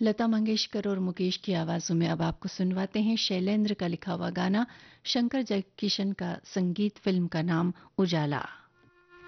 लता मंगेशकर और मुकेश की आवाज़ों में अब आपको सुनवाते हैं शैलेंद्र का लिखा हुआ गाना, शंकर जयकिशन का संगीत, फिल्म का नाम उजाला।